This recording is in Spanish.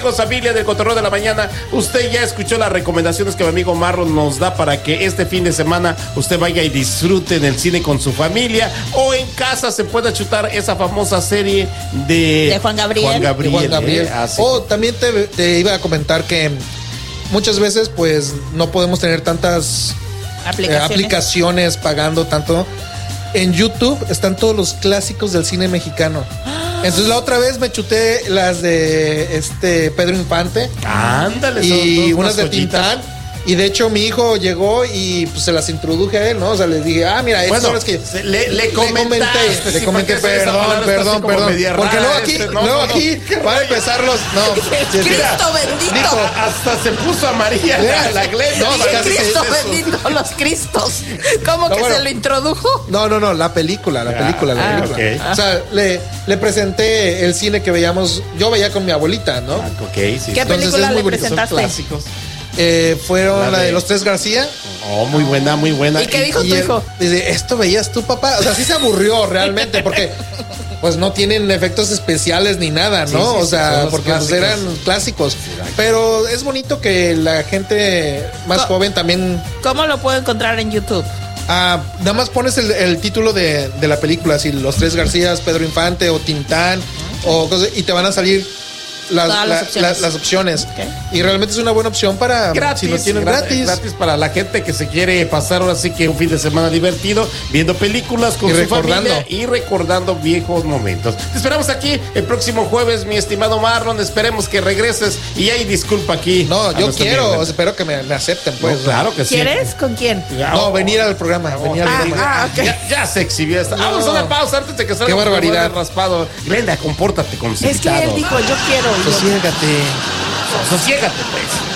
amigos, familia del Cotorreo de la Mañana. Usted ya escuchó las recomendaciones que mi amigo Marlon nos da para que este fin de semana usted vaya y disfrute en el cine con su familia o en casa se pueda chutar esa famosa serie de Juan Gabriel. Juan Gabriel. También te iba a comentar que muchas veces pues no podemos tener tantas aplicaciones pagando tanto. En YouTube están todos los clásicos del cine mexicano. Entonces la otra vez me chuté las de Pedro Infante. Ándale, y unas de Tintán. Y de hecho mi hijo llegó y pues se las introduje a él, ¿no? O sea, les dije, mira, estas son las que le comenté, perdón. Porque luego aquí van a empezar los... No, Cristo bendito. Hasta se puso amarilla la Glenda. Cristo bendito, los Cristos. ¿Cómo que se lo introdujo? No, la película. Okay. O sea, le presenté el cine que veíamos, yo veía con mi abuelita, ¿no? Sí. ¿Qué película le presentaste? Son clásicos. Fueron la de Los Tres García. Muy buena. ¿Y qué dijo tu hijo? Dice, ¿esto veías tú, papá? O sea, sí se aburrió realmente porque pues no tienen efectos especiales ni nada, ¿no? O sea, porque pues eran clásicos. Pero es bonito que la gente más joven también... ¿Cómo lo puedo encontrar en YouTube? Nada más pones el título de la película, así Los Tres Garcías, Pedro Infante o Tintán o cosas, y te van a salir las opciones. Okay. Y realmente es una buena opción para gratis, si lo tienen gratis para la gente que se quiere pasar ahora sí que un fin de semana divertido viendo películas con su familia y recordando viejos momentos. Te esperamos aquí el próximo jueves, mi estimado Marlon. Esperemos que regreses y hay disculpa aquí. No, yo quiero, espero que me acepten, pues. No, claro que sí. ¿Quieres? ¿Con quién? No, venir al programa. Okay. Ya se exhibió esta. Vamos a una pausa antes de que salga. Qué barbaridad. Raspado. Glenda, compórtate con Es que él dijo, yo quiero. Sosiégate, pues.